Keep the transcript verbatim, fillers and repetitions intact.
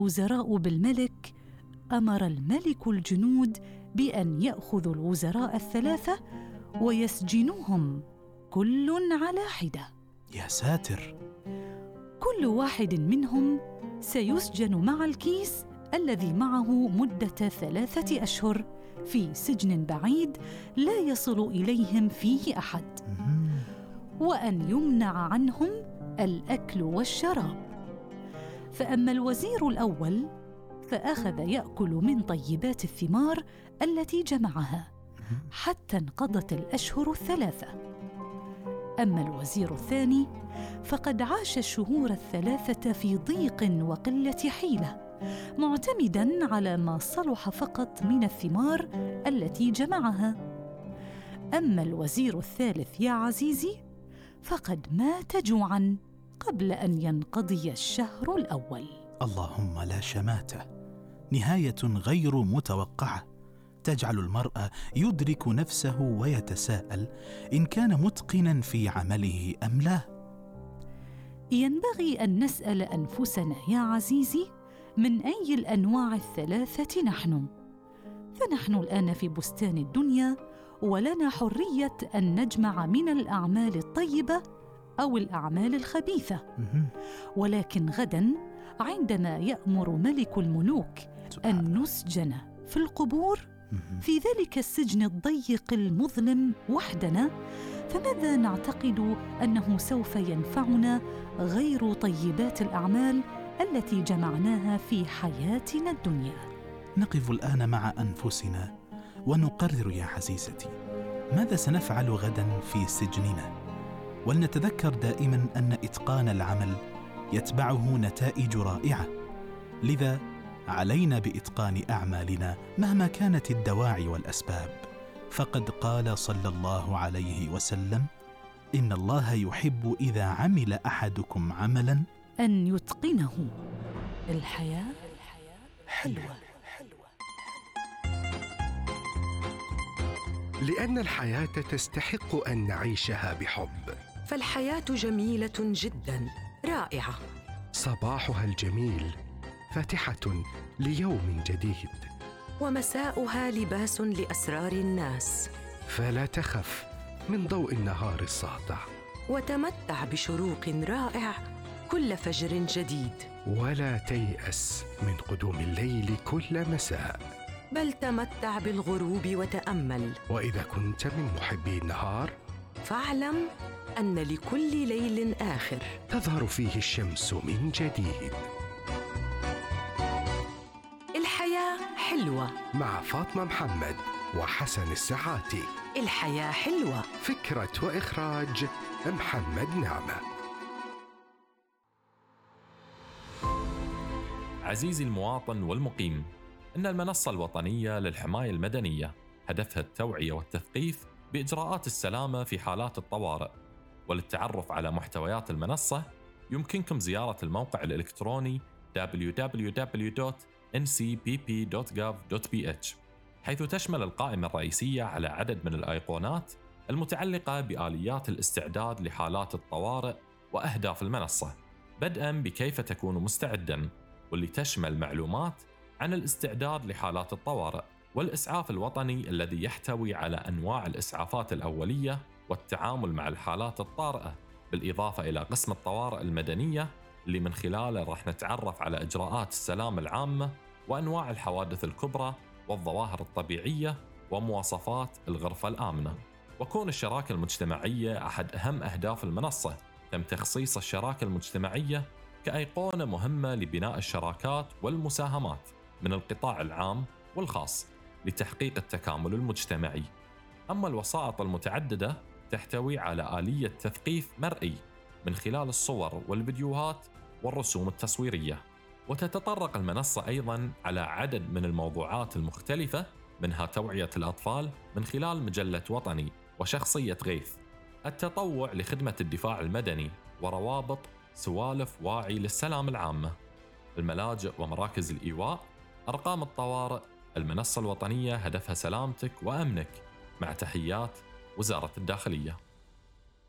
وزراء بالملك، أمر الملك الجنود بأن يأخذوا الوزراء الثلاثة ويسجنوهم كل على حدة. يا ساتر! كل واحد منهم سيسجن مع الكيس الذي معه مدة ثلاثة أشهر في سجن بعيد لا يصل إليهم فيه أحد، وأن يمنع عنهم الأكل والشراب. فأما الوزير الأول فأخذ يأكل من طيبات الثمار التي جمعها حتى انقضت الأشهر الثلاثة. أما الوزير الثاني فقد عاش الشهور الثلاثة في ضيق وقلة حيلة، معتمداً على ما صلح فقط من الثمار التي جمعها. أما الوزير الثالث يا عزيزي فقد مات جوعاً قبل أن ينقضي الشهر الأول. اللهم لا شماتة! نهاية غير متوقعة تجعل المرء يدرك نفسه ويتساءل إن كان متقناً في عمله أم لا. ينبغي أن نسأل أنفسنا يا عزيزي من أي الأنواع الثلاثة نحن؟ فنحن الآن في بستان الدنيا، ولنا حرية أن نجمع من الأعمال الطيبة أو الأعمال الخبيثة، ولكن غداً عندما يأمر ملك الملوك أن نسجن في القبور في ذلك السجن الضيق المظلم وحدنا، فماذا نعتقد أنه سوف ينفعنا غير طيبات الأعمال التي جمعناها في حياتنا الدنيا؟ نقف الآن مع أنفسنا ونقرر يا عزيزتي ماذا سنفعل غدا في سجننا، ولنتذكر دائما أن إتقان العمل يتبعه نتائج رائعة، لذا علينا بإتقان أعمالنا مهما كانت الدواعي والأسباب، فقد قال صلى الله عليه وسلم: إن الله يحب إذا عمل أحدكم عملا أن يتقنه. الحياة حلوة. لأن الحياة تستحق أن نعيشها بحب، فالحياة جميلة جدا رائعة، صباحها الجميل فاتحة ليوم جديد، ومساؤها لباس لأسرار الناس، فلا تخف من ضوء النهار الساطع، وتمتع بشروق رائع كل فجر جديد، ولا تيأس من قدوم الليل كل مساء، بل تمتع بالغروب وتأمل. وإذا كنت من محبي النهار فاعلم أن لكل ليل آخر تظهر فيه الشمس من جديد. الحياة حلوة مع فاطمة محمد وحسن السعاتي. الحياة حلوة، فكرة وإخراج محمد نعمة. عزيزي المواطن والمقيم، إن المنصة الوطنية للحماية المدنية هدفها التوعية والتثقيف بإجراءات السلامة في حالات الطوارئ. وللتعرف على محتويات المنصة يمكنكم زيارة الموقع الإلكتروني دبليو دبليو دبليو دوت إن سي بي بي دوت جوف دوت بي إتش، حيث تشمل القائمة الرئيسية على عدد من الأيقونات المتعلقة بآليات الاستعداد لحالات الطوارئ وأهداف المنصة، بدءاً بكيف تكون مستعداً، واللي تشمل معلومات عن الاستعداد لحالات الطوارئ، والإسعاف الوطني الذي يحتوي على أنواع الإسعافات الأولية والتعامل مع الحالات الطارئة، بالإضافة إلى قسم الطوارئ المدنية اللي من خلاله راح نتعرف على إجراءات السلامة العامة وأنواع الحوادث الكبرى والظواهر الطبيعية ومواصفات الغرفة الآمنة. وكون الشراكة المجتمعية أحد أهم أهداف المنصة، تم تخصيص الشراكة المجتمعية كأيقونة مهمة لبناء الشراكات والمساهمات من القطاع العام والخاص لتحقيق التكامل المجتمعي. أما الوسائط المتعددة تحتوي على آلية تثقيف مرئي من خلال الصور والفيديوهات والرسوم التصويرية. وتتطرق المنصة أيضاً على عدد من الموضوعات المختلفة، منها توعية الأطفال من خلال مجلة وطني وشخصية غيث، التطوع لخدمة الدفاع المدني، وروابط سوالف واعي للسلام العامة، الملاجئ ومراكز الإيواء، أرقام الطوارئ. المنصة الوطنية هدفها سلامتك وأمنك، مع تحيات وزارة الداخلية.